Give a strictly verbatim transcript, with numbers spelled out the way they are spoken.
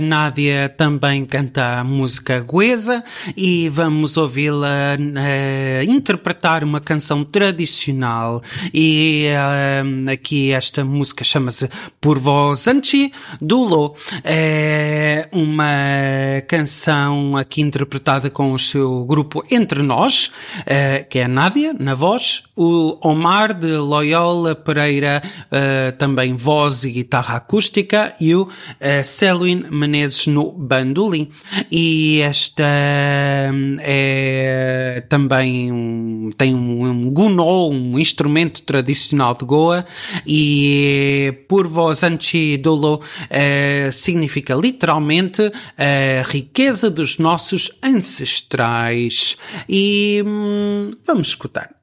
Nádia também canta a música goesa e vamos ouvi-la uh, interpretar uma canção tradicional e uh, aqui esta música chama-se Por Vós Anchi Dulo. É uma canção aqui interpretada com o seu grupo Entre Nós, uh, que é a Nádia na voz, o Omar de Loyola Pereira uh, também voz e guitarra acústica e o uh, Selwyn Menezes no bandolim. E esta é também um, tem um, um gunó, um instrumento tradicional de Goa, e Por Vós Anchi Dulo uh, significa literalmente a riqueza dos nossos ancestrais. E hum, vamos escutar.